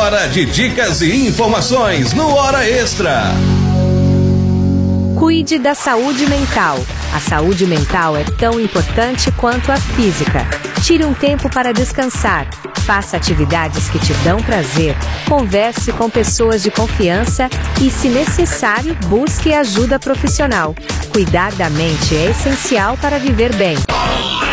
hora de dicas e informações no Hora Extra. Cuide da saúde mental. A saúde mental é tão importante quanto a física. Tire um tempo para descansar. Faça atividades que te dão prazer. Converse com pessoas de confiança e, se necessário, busque ajuda profissional. Cuidar da mente é essencial para viver bem.